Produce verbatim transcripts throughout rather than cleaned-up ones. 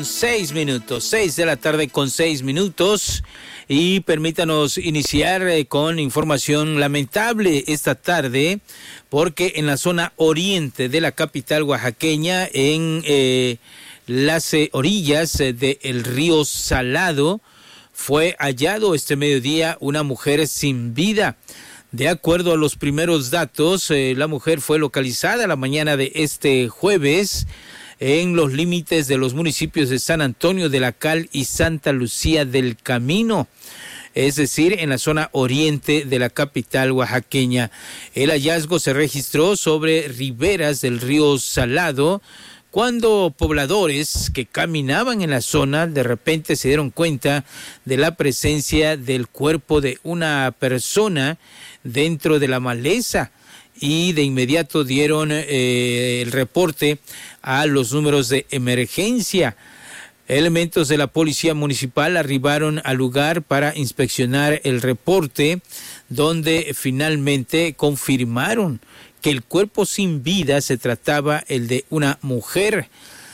con seis minutos, seis de la tarde con seis minutos. Y permítanos iniciar eh, con información lamentable esta tarde, porque en la zona oriente de la capital oaxaqueña, en eh, las eh, orillas eh, del río Salado, fue hallado este mediodía una mujer sin vida. De acuerdo a los primeros datos, eh, la mujer fue localizada la mañana de este jueves en los límites de los municipios de San Antonio de la Cal y Santa Lucía del Camino, es decir, en la zona oriente de la capital oaxaqueña. El hallazgo se registró sobre riberas del río Salado, cuando pobladores que caminaban en la zona de repente se dieron cuenta de la presencia del cuerpo de una persona dentro de la maleza, y de inmediato dieron eh, el reporte a los números de emergencia. Elementos de la policía municipal arribaron al lugar para inspeccionar el reporte, donde finalmente confirmaron que el cuerpo sin vida se trataba el de una mujer,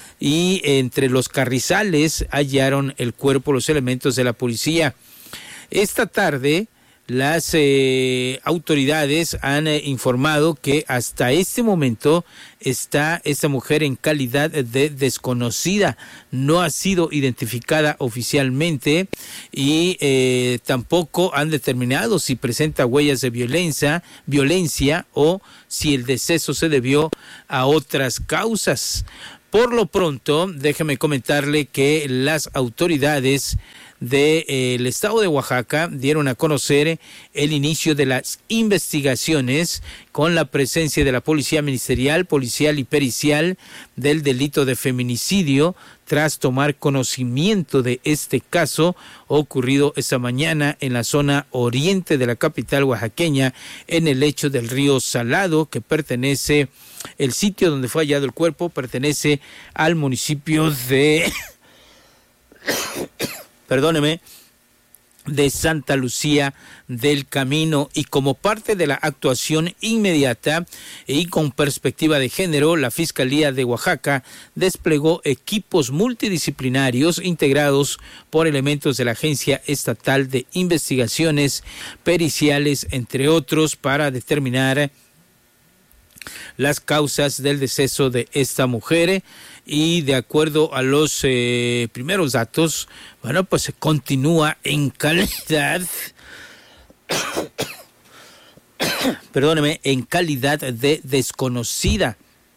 y entre los carrizales hallaron el cuerpo los elementos de la policía. Esta tarde las eh, autoridades han eh, informado que hasta este momento está esta mujer en calidad de desconocida. No ha sido identificada oficialmente y eh, tampoco han determinado si presenta huellas de violencia, violencia o si el deceso se debió a otras causas. Por lo pronto, déjeme comentarle que las autoridades del eh, estado de Oaxaca dieron a conocer el inicio de las investigaciones con la presencia de la Policía Ministerial, Policial y Pericial del delito de feminicidio, tras tomar conocimiento de este caso ocurrido esta mañana en la zona oriente de la capital oaxaqueña, en el lecho del río Salado, que pertenece, el sitio donde fue hallado el cuerpo pertenece al municipio de perdóneme, de Santa Lucía del Camino. Y como parte de la actuación inmediata y con perspectiva de género, la Fiscalía de Oaxaca desplegó equipos multidisciplinarios integrados por elementos de la Agencia Estatal de Investigaciones Periciales, entre otros, para determinar las causas del deceso de esta mujer. Y de acuerdo a los eh, primeros datos, bueno, pues se continúa en calidad, perdóneme, en calidad de desconocida.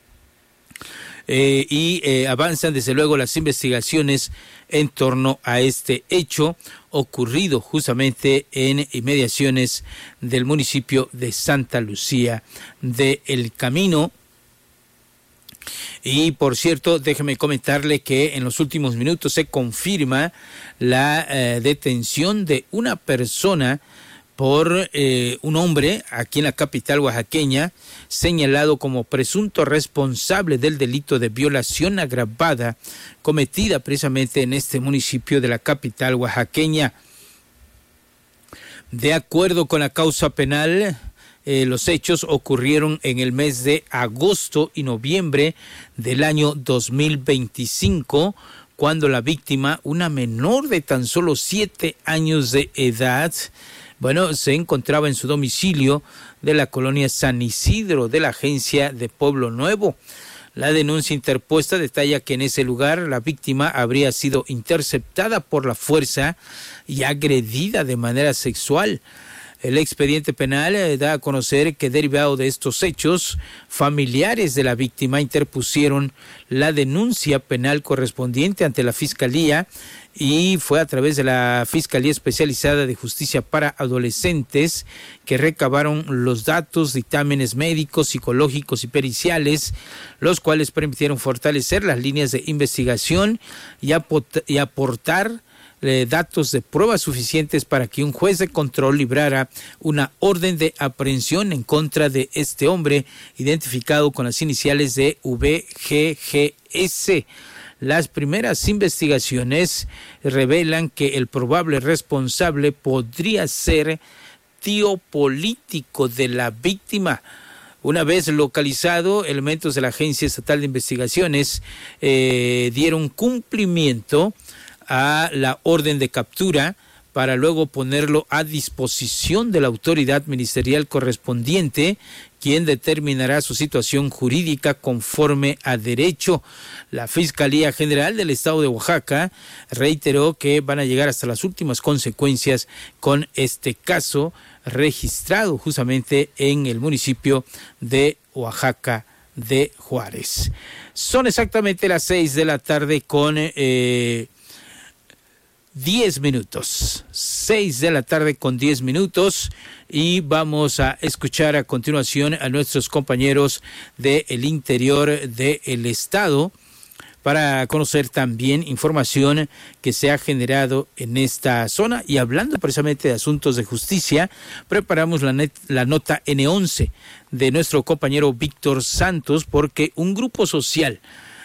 Eh, y eh, avanzan desde luego las investigaciones en torno a este hecho ocurrido justamente en inmediaciones del municipio de Santa Lucía del Camino. Y por cierto, déjeme comentarle que en los últimos minutos se confirma la eh, detención de una persona por eh, un hombre aquí en la capital oaxaqueña, señalado como presunto responsable del delito de violación agravada cometida precisamente en este municipio de la capital oaxaqueña. De acuerdo con la causa penal, Eh, los hechos ocurrieron en el mes de agosto y noviembre del año dos mil veinticinco, cuando la víctima, una menor de tan solo siete años de edad, bueno, se encontraba en su domicilio de la colonia San Isidro de la agencia de Pueblo Nuevo. La denuncia interpuesta detalla que en ese lugar la víctima habría sido interceptada por la fuerza y agredida de manera sexual. El expediente penal eh, da a conocer que, derivado de estos hechos, familiares de la víctima interpusieron la denuncia penal correspondiente ante la Fiscalía, y fue a través de la Fiscalía Especializada de Justicia para Adolescentes que recabaron los datos, dictámenes médicos, psicológicos y periciales, los cuales permitieron fortalecer las líneas de investigación y, aport- y aportar datos de pruebas suficientes para que un juez de control librara una orden de aprehensión en contra de este hombre, identificado con las iniciales de V G G S. Las primeras investigaciones revelan que el probable responsable podría ser tío político de la víctima, Una vez localizado, elementos de la Agencia Estatal de Investigaciones eh, dieron cumplimiento a la orden de captura para luego ponerlo a disposición de la autoridad ministerial correspondiente, quien determinará su situación jurídica conforme a derecho. La Fiscalía General del Estado de Oaxaca reiteró que van a llegar hasta las últimas consecuencias con este caso registrado justamente en el municipio de Oaxaca de Juárez. Son exactamente las seis de la tarde con eh, diez minutos, seis de la tarde con diez minutos, y vamos a escuchar a continuación a nuestros compañeros del interior del estado para conocer también información que se ha generado en esta zona. Y hablando precisamente de asuntos de justicia, preparamos la, net, la nota ene once de nuestro compañero Víctor Santos, porque un grupo social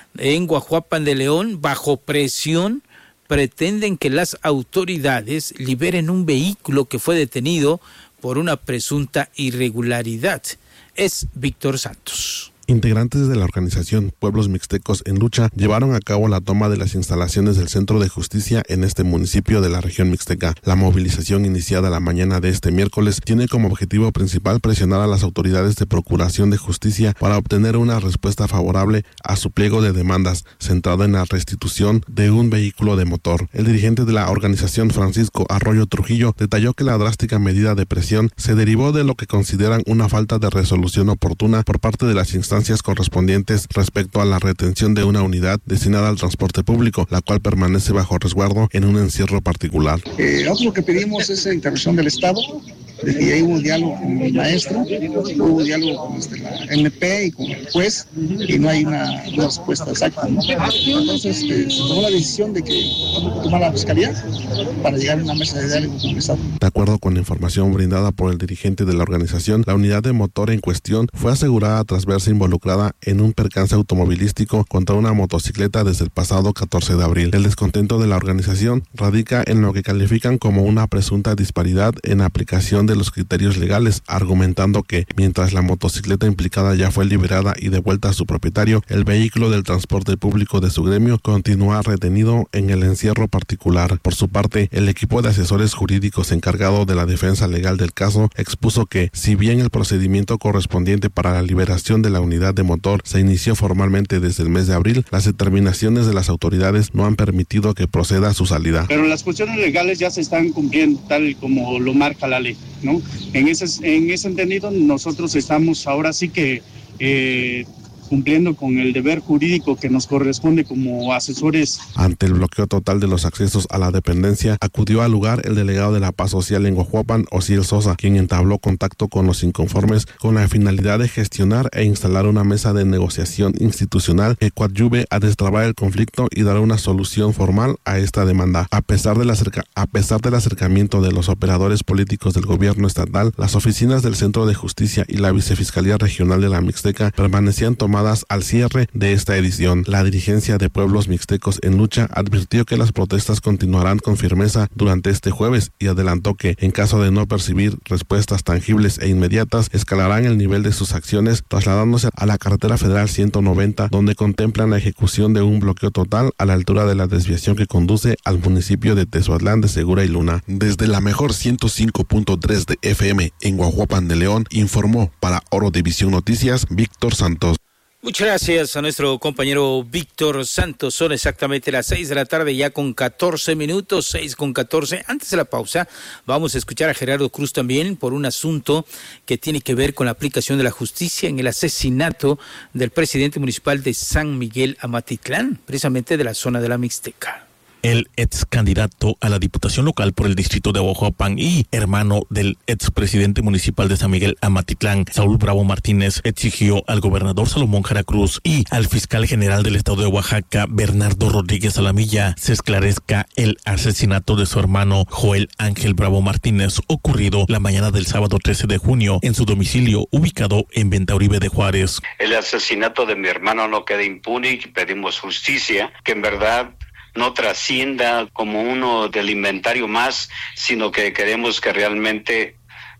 en Guajuapan de León, bajo presión, pretenden que las autoridades liberen un vehículo que fue detenido por una presunta irregularidad. Es Víctor Santos. Integrantes de la organización Pueblos Mixtecos en Lucha llevaron a cabo la toma de las instalaciones del Centro de Justicia en este municipio de la región mixteca. La movilización iniciada la mañana de este miércoles tiene como objetivo principal presionar a las autoridades de Procuración de Justicia para obtener una respuesta favorable a su pliego de demandas centrada en la restitución de un vehículo de motor. El dirigente de la organización, Francisco Arroyo Trujillo, detalló que la drástica medida de presión se derivó de lo que consideran una falta de resolución oportuna por parte de las instancias correspondientes respecto a la retención de una unidad destinada al transporte público, la cual permanece bajo resguardo en un encierro particular. Eh, nosotros lo que pedimos es la intervención del Estado, de que ya hubo diálogo con el maestro, hubo diálogo con este, la eme pe y con el juez, y no hay una, una respuesta exacta, ¿no? Entonces eh, se tomó la decisión de que tenemos que tomar la fiscalía para llegar a una mesa de diálogo con el Estado. De acuerdo con la información brindada por el dirigente de la organización, la unidad de motor en cuestión fue asegurada tras verse involucrada en un percance automovilístico contra una motocicleta desde el pasado catorce de abril. El descontento de la organización radica en lo que califican como una presunta disparidad en aplicación de los criterios legales, argumentando que mientras la motocicleta implicada ya fue liberada y devuelta a su propietario, el vehículo del transporte público de su gremio continúa retenido en el encierro particular. Por su parte, el equipo de asesores jurídicos encargado de la defensa legal del caso expuso que, si bien el procedimiento correspondiente para la liberación de la unidad de motor se inició formalmente desde el mes de abril, las determinaciones de las autoridades no han permitido que proceda a su salida. Pero las cuestiones legales ya se están cumpliendo tal como lo marca la ley, ¿no? En ese, en ese entendido, nosotros estamos ahora sí que eh, cumpliendo con el deber jurídico que nos corresponde como asesores. Ante el bloqueo total de los accesos a la dependencia, acudió al lugar el delegado de la Paz Social en Guajuapan, Osiel Sosa, quien entabló contacto con los inconformes con la finalidad de gestionar e instalar una mesa de negociación institucional que coadyuve a destrabar el conflicto y dar una solución formal a esta demanda. A pesar, del acerca- a pesar del acercamiento de los operadores políticos del gobierno estatal, las oficinas del Centro de Justicia y la Vicefiscalía Regional de la Mixteca permanecían tomadas al cierre de esta edición. La dirigencia de Pueblos Mixtecos en Lucha advirtió que las protestas continuarán con firmeza durante este jueves y adelantó que, en caso de no percibir respuestas tangibles e inmediatas, escalarán el nivel de sus acciones trasladándose a la carretera federal ciento noventa, donde contemplan la ejecución de un bloqueo total a la altura de la desviación que conduce al municipio de Tezoatlán de Segura y Luna. Desde la mejor ciento cinco punto tres de efe eme en Guajuapan de León, informó para Oro División Noticias, Víctor Santos. Muchas gracias a nuestro compañero Víctor Santos. Son exactamente las seis de la tarde, ya con catorce minutos, seis con catorce. Antes de la pausa, vamos a escuchar a Gerardo Cruz también por un asunto que tiene que ver con la aplicación de la justicia en el asesinato del presidente municipal de San Miguel Amatitlán, precisamente de la zona de la Mixteca. El ex candidato a la diputación local por el distrito de Oaxapan y hermano del expresidente municipal de San Miguel Amatitlán, Saúl Bravo Martínez, exigió al gobernador Salomón Jara Cruz y al fiscal general del estado de Oaxaca, Bernardo Rodríguez Alamilla, se esclarezca el asesinato de su hermano Joel Ángel Bravo Martínez, ocurrido la mañana del sábado trece de junio en su domicilio ubicado en Venta Uribe de Juárez. El asesinato de mi hermano no queda impune y pedimos justicia, que en verdad no trascienda como uno del inventario más, sino que queremos que realmente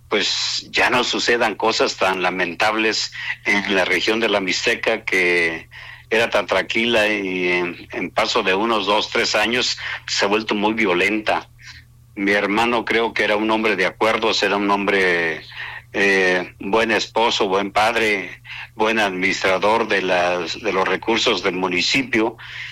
pues ya no sucedan cosas tan lamentables en la región de la Mixteca, que era tan tranquila y en, en paso de unos dos, tres años se ha vuelto muy violenta. Mi hermano creo que era un hombre de acuerdos, era un hombre eh, buen esposo, buen padre, buen administrador de las de los recursos del municipio,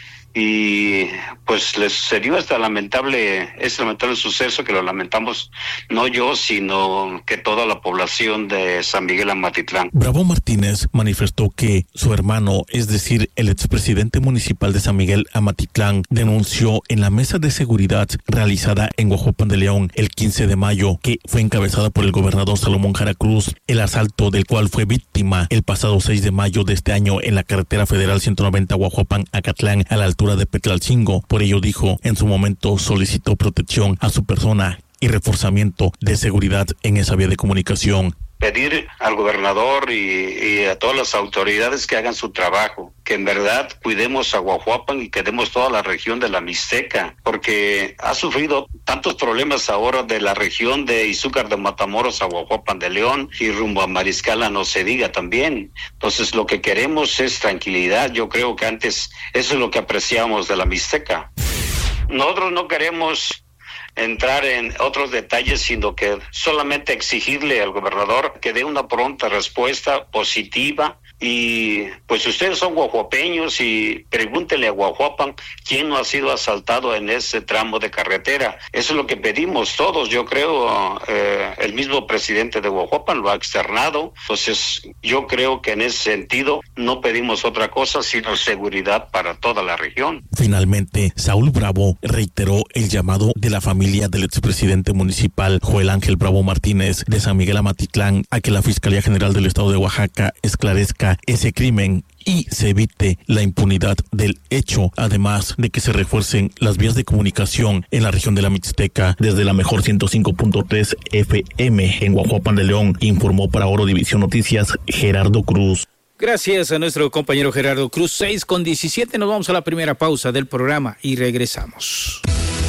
y pues le sucedió este lamentable, este lamentable suceso que lo lamentamos no yo, sino que toda la población de San Miguel Amatitlán. Bravo Martínez manifestó que su hermano, es decir, el expresidente municipal de San Miguel Amatitlán, denunció en la mesa de seguridad realizada en Guajuapan de León el quince de mayo, que fue encabezada por el gobernador Salomón Jara Cruz, el asalto del cual fue víctima el pasado seis de mayo de este año en la carretera federal ciento noventa Guajuapan-Acatlán, a la altura de Petlalcingo. Por ello, dijo, en su momento solicitó protección a su persona y reforzamiento de seguridad en esa vía de comunicación. Pedir al gobernador y, y a todas las autoridades que hagan su trabajo, que en verdad cuidemos a Guajuapan y quedemos toda la región de la Mixteca, porque ha sufrido tantos problemas ahora de la región de Izúcar de Matamoros a Guajuapan de León y rumbo a Mariscala, no se diga también. Entonces lo que queremos es tranquilidad. Yo creo que antes eso es lo que apreciamos de la Mixteca. Nosotros no queremos entrar en otros detalles, sino que solamente exigirle al gobernador que dé una pronta respuesta positiva. Y pues ustedes son guajuapeños y pregúntenle a Guajuapan quién no ha sido asaltado en ese tramo de carretera. Eso es lo que pedimos todos, yo creo. Eh, el mismo presidente de Guajuapan lo ha externado. Entonces yo creo que en ese sentido no pedimos otra cosa sino seguridad para toda la región. Finalmente, Saúl Bravo reiteró el llamado de la familia del expresidente municipal Joel Ángel Bravo Martínez de San Miguel Amatitlán a que la Fiscalía General del Estado de Oaxaca esclarezca ese crimen y se evite la impunidad del hecho, además de que se refuercen las vías de comunicación en la región de la Mixteca. Desde la mejor ciento cinco punto tres F M en Guajuapan de León, informó para Oro División Noticias Gerardo Cruz. Gracias a nuestro compañero Gerardo Cruz. seis con diecisiete, nos vamos a la primera pausa del programa y regresamos.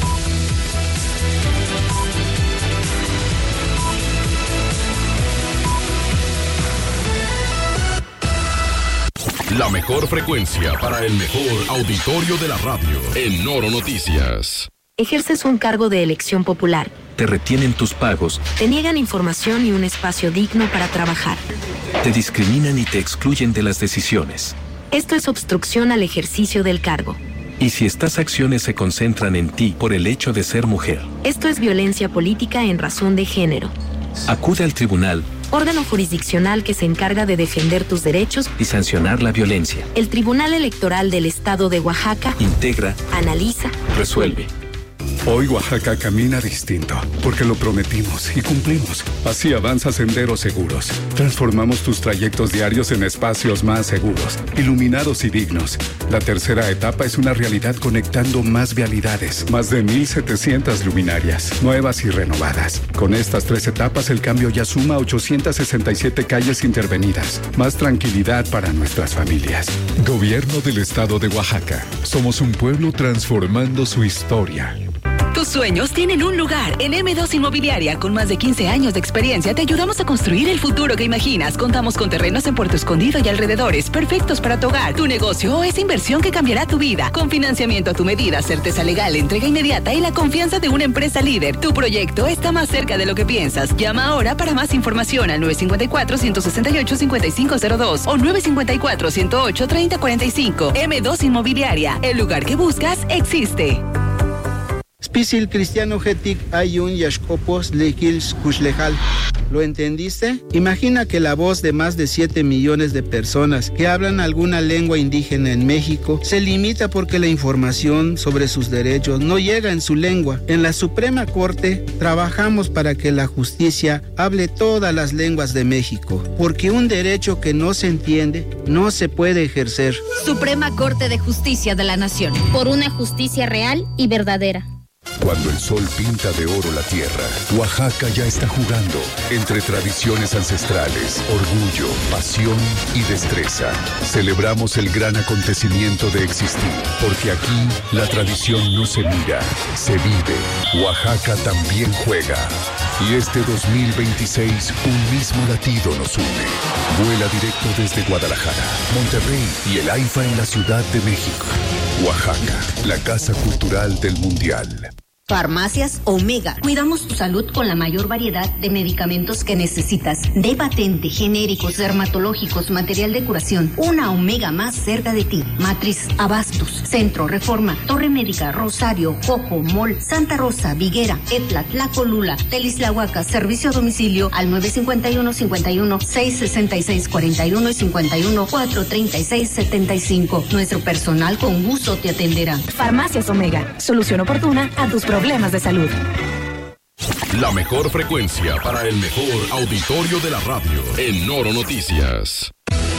La mejor frecuencia para el mejor auditorio de la radio en Oro Noticias. Ejerces un cargo de elección popular. Te retienen tus pagos. Te niegan información y un espacio digno para trabajar. Te discriminan y te excluyen de las decisiones. Esto es obstrucción al ejercicio del cargo. Y si estas acciones se concentran en ti por el hecho de ser mujer. Esto es violencia política en razón de género. Acude al tribunal, órgano jurisdiccional que se encarga de defender tus derechos y sancionar la violencia. El Tribunal Electoral del Estado de Oaxaca integra, analiza, resuelve. Hoy Oaxaca camina distinto, porque lo prometimos y cumplimos. Así avanza Senderos Seguros. Transformamos tus trayectos diarios en espacios más seguros, iluminados y dignos. La tercera etapa es una realidad conectando más vialidades, más de mil setecientas luminarias, nuevas y renovadas. Con estas tres etapas el cambio ya suma ochocientas sesenta y siete calles intervenidas. Más tranquilidad para nuestras familias. Gobierno del Estado de Oaxaca. Somos un pueblo transformando su historia. Tus sueños tienen un lugar. En eme dos Inmobiliaria, con más de quince años de experiencia, te ayudamos a construir el futuro que imaginas. Contamos con terrenos en Puerto Escondido y alrededores, perfectos para tu hogar, tu negocio o esa inversión que cambiará tu vida. Con financiamiento a tu medida, certeza legal, entrega inmediata y la confianza de una empresa líder. Tu proyecto está más cerca de lo que piensas. Llama ahora para más información al nueve cinco cuatro, uno seis ocho, cinco cinco cero dos o nueve cinco cuatro, uno cero ocho, tres cero cuatro cinco. eme dos Inmobiliaria, el lugar que buscas existe. Spisil cristiano getic ayun yashkopos lekils kushlejal. ¿Lo entendiste? Imagina que la voz de más de siete millones de personas que hablan alguna lengua indígena en México se limita porque la información sobre sus derechos no llega en su lengua. En la Suprema Corte trabajamos para que la justicia hable todas las lenguas de México, porque un derecho que no se entiende no se puede ejercer. Suprema Corte de Justicia de la Nación. Por una justicia real y verdadera. Cuando el sol pinta de oro la tierra, Oaxaca ya está jugando entre tradiciones ancestrales, orgullo, pasión y destreza. Celebramos el gran acontecimiento de existir, porque aquí la tradición no se mira, se vive. Oaxaca también juega. Y este dos mil veintiséis, un mismo latido nos une. Vuela directo desde Guadalajara, Monterrey y el AIFA en la Ciudad de México. Oaxaca, la casa cultural del Mundial. Farmacias Omega. Cuidamos tu salud con la mayor variedad de medicamentos que necesitas. De patente, genéricos, dermatológicos, material de curación. Una Omega más cerca de ti. Matriz, Abastos, Centro, Reforma, Torre Médica, Rosario, Jojo, Mol, Santa Rosa, Viguera, Etla, Tlacolula, Telisláhuaca. Servicio a domicilio al nueve cinco uno, cinco uno, seis seis seis, cuatro uno y cinco uno, cuatro tres seis, siete cinco. Nuestro personal con gusto te atenderá. Farmacias Omega. Solución oportuna a tus problemas. Problemas de salud. La mejor frecuencia para el mejor auditorio de la radio en Noro Noticias.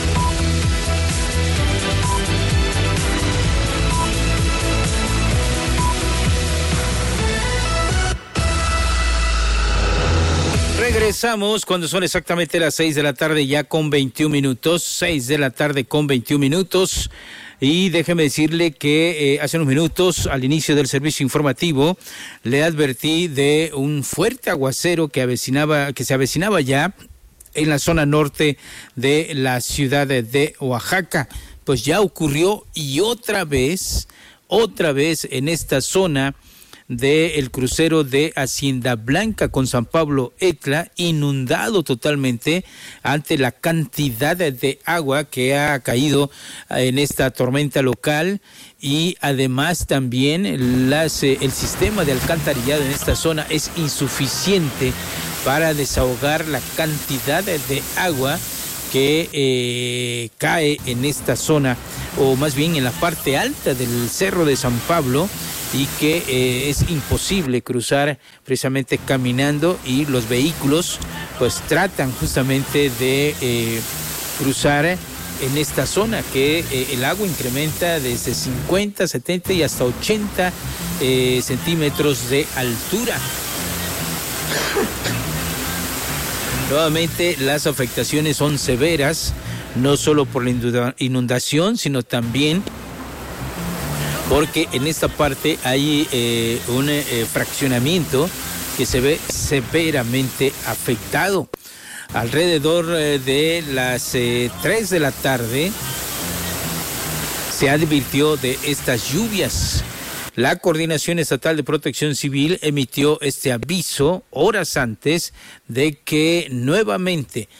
Regresamos cuando son exactamente las seis de la tarde ya con veintiún minutos, seis de la tarde con veintiún minutos. Y déjeme decirle que eh, hace unos minutos, al inicio del servicio informativo, le advertí de un fuerte aguacero que avecinaba, que se avecinaba ya en la zona norte de la ciudad de, de Oaxaca. Pues ya ocurrió y otra vez, otra vez en esta zona del crucero de Hacienda Blanca con San Pablo Etla, inundado totalmente ante la cantidad de agua que ha caído en esta tormenta local, y además también las, eh, el sistema de alcantarillado en esta zona es insuficiente para desahogar la cantidad de agua que eh, cae en esta zona, o más bien en la parte alta del Cerro de San Pablo, y que eh, es imposible cruzar precisamente caminando, y los vehículos pues tratan justamente de eh, cruzar en esta zona que eh, el agua incrementa desde cincuenta, setenta y hasta ochenta eh, centímetros de altura. Nuevamente las afectaciones son severas, no solo por la inundación, sino también porque en esta parte hay eh, un eh, fraccionamiento que se ve severamente afectado. Alrededor eh, de las eh, tres de la tarde se advirtió de estas lluvias. La Coordinación Estatal de Protección Civil emitió este aviso horas antes de que nuevamente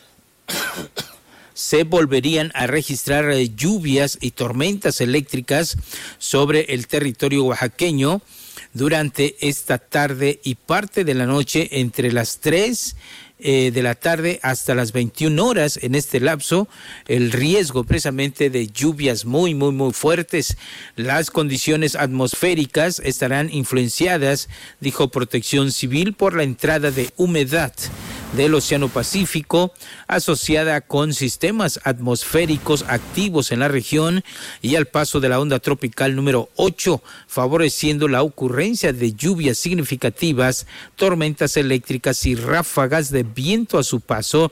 se volverían a registrar lluvias y tormentas eléctricas sobre el territorio oaxaqueño durante esta tarde y parte de la noche, entre las tres eh, de la tarde hasta las veintiuna horas. En este lapso, el riesgo precisamente de lluvias muy, muy, muy fuertes. Las condiciones atmosféricas estarán influenciadas, dijo Protección Civil, por la entrada de humedad del Océano Pacífico, asociada con sistemas atmosféricos activos en la región y al paso de la onda tropical número ocho, favoreciendo la ocurrencia de lluvias significativas, tormentas eléctricas y ráfagas de viento a su paso.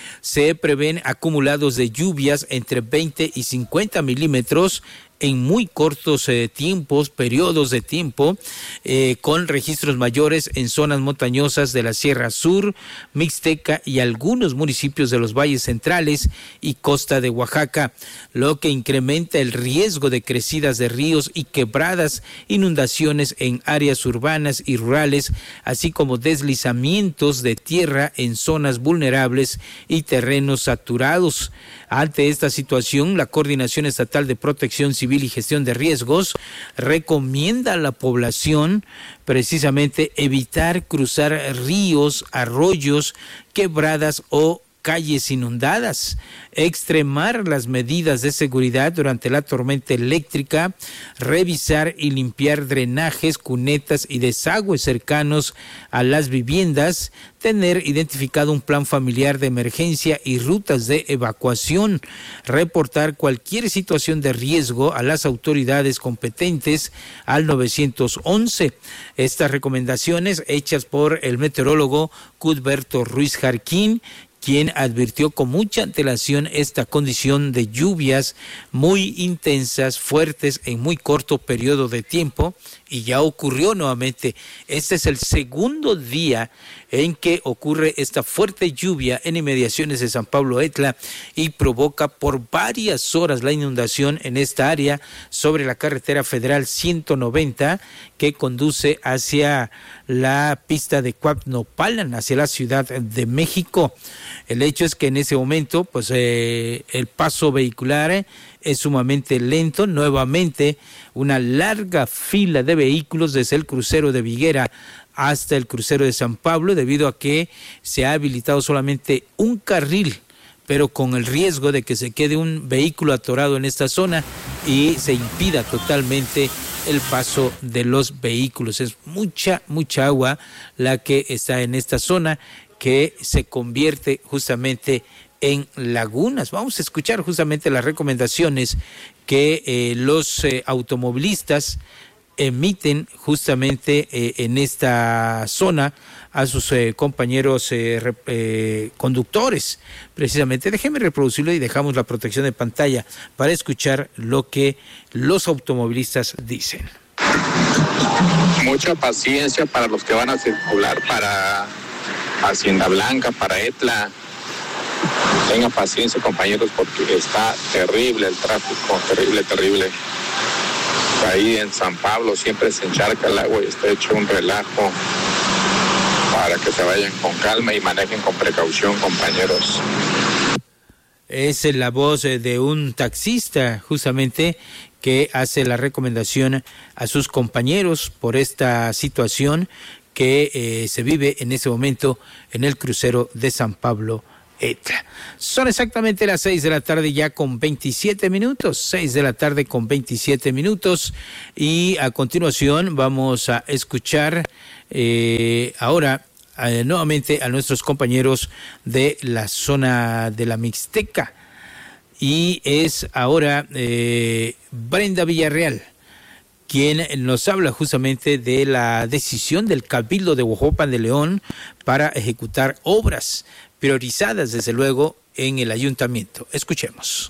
Se prevén acumulados de lluvias entre veinte y cincuenta milímetros en muy cortos eh, tiempos, periodos de tiempo, eh, con registros mayores en zonas montañosas de la Sierra Sur, Mixteca y algunos municipios de los valles centrales y costa de Oaxaca, lo que incrementa el riesgo de crecidas de ríos y quebradas, inundaciones en áreas urbanas y rurales, así como deslizamientos de tierra en zonas vulnerables y terrenos saturados. Ante esta situación, la Coordinación Estatal de Protección Civil y Gestión de Riesgos recomienda a la población precisamente evitar cruzar ríos, arroyos, quebradas o calles inundadas, extremar las medidas de seguridad durante la tormenta eléctrica, revisar y limpiar drenajes, cunetas y desagües cercanos a las viviendas, tener identificado un plan familiar de emergencia y rutas de evacuación, reportar cualquier situación de riesgo a las autoridades competentes al nueve once. Estas recomendaciones hechas por el meteorólogo Cudberto Ruiz Jarquín, quien advirtió con mucha antelación esta condición de lluvias muy intensas, fuertes en muy corto periodo de tiempo, y ya ocurrió nuevamente. Este es el segundo día en que ocurre esta fuerte lluvia en inmediaciones de San Pablo Etla y provoca por varias horas la inundación en esta área sobre la carretera federal ciento noventa que conduce hacia la pista de Cuapnopalan, hacia la Ciudad de México. El hecho es que en ese momento pues eh, el paso vehicular eh, es sumamente lento. Nuevamente una larga fila de vehículos desde el crucero de Viguera hasta el crucero de San Pablo, debido a que se ha habilitado solamente un carril, pero con el riesgo de que se quede un vehículo atorado en esta zona y se impida totalmente el paso de los vehículos. Es mucha, mucha agua la que está en esta zona, que se convierte justamente en lagunas. Vamos a escuchar justamente las recomendaciones que eh, los eh, automovilistas emiten justamente eh, en esta zona a sus eh, compañeros eh, re, eh, conductores. Precisamente, déjenme reproducirlo y dejamos la protección de pantalla para escuchar lo que los automovilistas dicen. Mucha paciencia para los que van a circular para Hacienda Blanca, para Etla. Tengan paciencia, compañeros, porque está terrible el tráfico, terrible, terrible. Ahí en San Pablo siempre se encharca el agua y está hecho un relajo, para que se vayan con calma y manejen con precaución, compañeros. Es la voz de un taxista justamente que hace la recomendación a sus compañeros por esta situación que eh, se vive en ese momento en el crucero de San Pablo Etla. Son exactamente las seis de la tarde ya con veintisiete minutos, seis de la tarde con veintisiete minutos, y a continuación vamos a escuchar eh, ahora eh, nuevamente a nuestros compañeros de la zona de la Mixteca, y es ahora eh, Brenda Villarreal quien nos habla justamente de la decisión del Cabildo de Huajuapan de León para ejecutar obras priorizadas, desde luego, en el ayuntamiento. Escuchemos.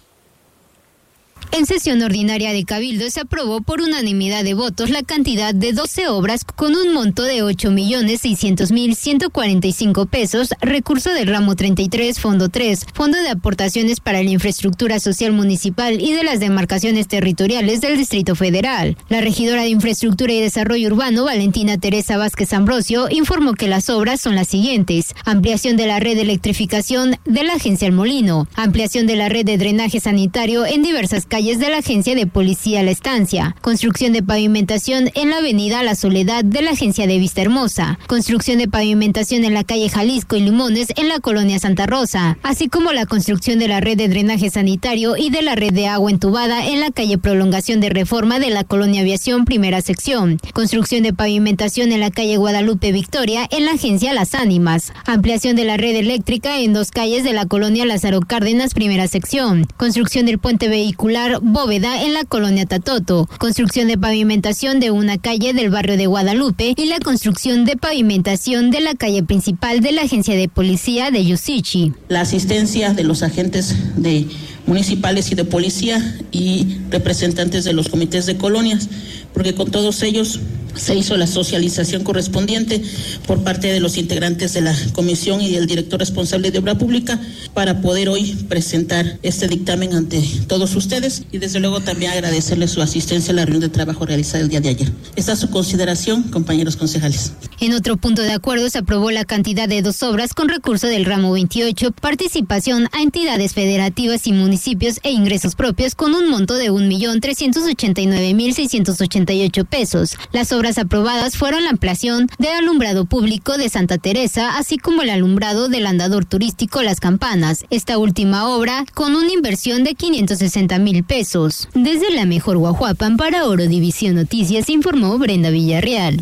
En sesión ordinaria de Cabildo se aprobó por unanimidad de votos la cantidad de doce obras con un monto de ocho millones seiscientos mil ciento cuarenta y cinco pesos, recurso del ramo treinta y tres, Fondo tres, Fondo de Aportaciones para la Infraestructura Social Municipal y de las demarcaciones territoriales del Distrito Federal. La regidora de Infraestructura y Desarrollo Urbano, Valentina Teresa Vázquez Ambrosio, informó que las obras son las siguientes: ampliación de la red de electrificación de la Agencia El Molino, ampliación de la red de drenaje sanitario en diversas calles de la Agencia de Policía La Estancia, construcción de pavimentación en la avenida La Soledad de la Agencia de Vista Hermosa, construcción de pavimentación en la calle Jalisco y Limones en la colonia Santa Rosa, así como la construcción de la red de drenaje sanitario y de la red de agua entubada en la calle Prolongación de Reforma de la colonia Aviación Primera Sección, construcción de pavimentación en la calle Guadalupe Victoria en la Agencia Las Ánimas, ampliación de la red eléctrica en dos calles de la colonia Lázaro Cárdenas Primera Sección, construcción del puente vehicular Bóveda en la colonia Tatoto, construcción de pavimentación de una calle del barrio de Guadalupe y la construcción de pavimentación de la calle principal de la Agencia de Policía de Yusichi. La asistencia de los agentes de municipales y de policía y representantes de los comités de colonias, porque con todos ellos se hizo la socialización correspondiente por parte de los integrantes de la comisión y del director responsable de obra pública para poder hoy presentar este dictamen ante todos ustedes, y desde luego también agradecerles su asistencia a la reunión de trabajo realizada el día de ayer. Está a su consideración, compañeros concejales. En otro punto de acuerdo se aprobó la cantidad de dos obras con recurso del ramo veintiocho, participación a entidades federativas y municipios e ingresos propios con un monto de un millón trescientos ochenta y nueve mil seiscientos ochenta y ocho pesos. Las obras aprobadas fueron la ampliación de alumbrado público de Santa Teresa, así como el alumbrado del andador turístico Las Campanas. Esta última obra con una inversión de quinientos sesenta mil pesos. Desde la mejor Huajuapan para Oro División Noticias informó Brenda Villarreal.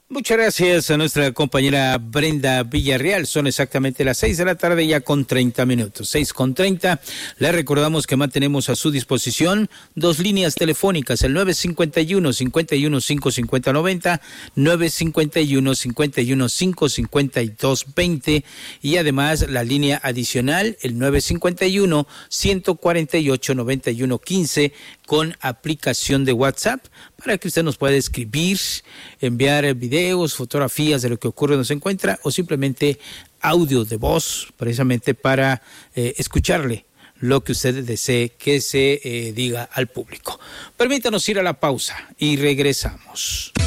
Muchas gracias a nuestra compañera Brenda Villarreal. Son exactamente las seis de la tarde ya con treinta minutos. Seis con treinta. Le recordamos que mantenemos a su disposición dos líneas telefónicas, el nueve cinco uno, cinco uno cinco, cinco cero nueve cero, nueve cinco uno, cinco uno cinco, cinco dos dos cero y además la línea adicional, el nueve cinco uno, uno cuatro ocho, nueve uno uno cinco con aplicación de WhatsApp para que usted nos pueda escribir, enviar videos, fotografías de lo que ocurre, nos encuentra o simplemente audio de voz precisamente para eh, escucharle lo que usted desee que se eh, diga al público. Permítanos ir a la pausa y regresamos.